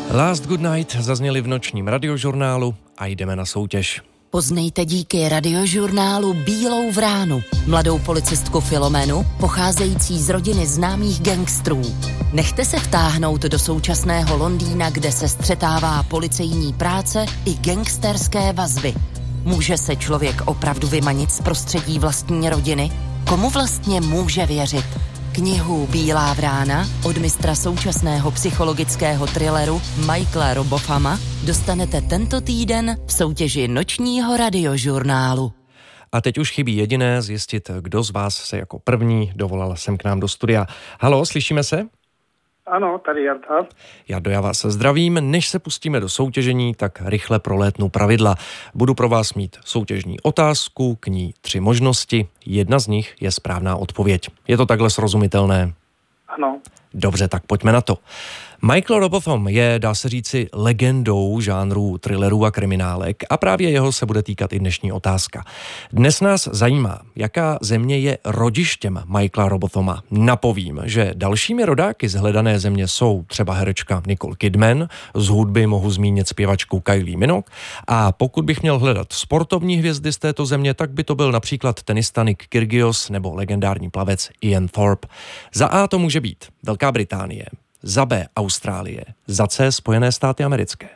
Last Good Night zazněli v nočním radiožurnálu a jdeme na soutěž. Poznejte díky radiožurnálu Bílou vránu, mladou policistku Filomenu, pocházející z rodiny známých gangstrů. Nechte se vtáhnout do současného Londýna, kde se střetává policejní práce i gangsterské vazby. Může se člověk opravdu vymanit z prostředí vlastní rodiny? Komu vlastně může věřit? Knihu Bílá vrána od mistra současného psychologického thrilleru Michaela Robothama dostanete tento týden v soutěži nočního radiožurnálu. A teď už chybí jediné zjistit, kdo z vás se jako první dovolal sem k nám do studia. Haló, slyšíme se? Ano, tady Jarda. Jardo, já vás zdravím. Než se pustíme do soutěžení, tak rychle prolétnu pravidla. Budu pro vás mít soutěžní otázku, k ní 3 možnosti. Jedna z nich je správná odpověď. Je to takhle srozumitelné? Ano. Dobře, tak pojďme na to. Michael Robotham je, dá se říci, legendou žánru thrillerů a kriminálek a právě jeho se bude týkat i dnešní otázka. Dnes nás zajímá, jaká země je rodištěm Michaela Robothama. Napovím, že dalšími rodáky z hledané země jsou třeba herečka Nicole Kidman, z hudby mohu zmínit zpěvačku Kylie Minogue a pokud bych měl hledat sportovní hvězdy z této země, tak by to byl například tenista Nick Kyrgios nebo legendární plavec Ian Thorpe. Za A to může být Velká Británie, za B Austrálie, za C Spojené státy americké.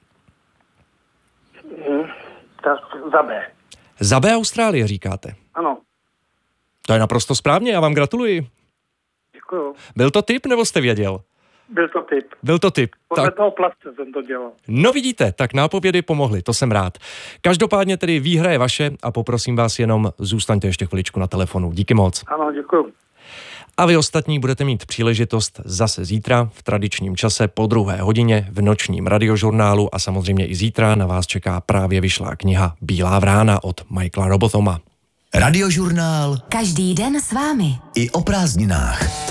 Tak za B. Za B Austrálie říkáte? Ano. To je naprosto správně, já vám gratuluji. Děkuju. Byl to tip, nebo jste věděl? Byl to tip. Byl to tip. Podle Tak. toho plavce jsem to dělal. No vidíte, tak nápovědy pomohly, to jsem rád. Každopádně tedy výhra je vaše a poprosím vás jenom, zůstaňte ještě chviličku na telefonu. Díky moc. Ano, děkuju. A vy ostatní budete mít příležitost zase zítra v tradičním čase po 2. hodině v nočním radiožurnálu a samozřejmě i zítra na vás čeká právě vyšlá kniha Bílá vrána od Michaela Robothama. Radiožurnál Každý den s vámi. i o prázdninách.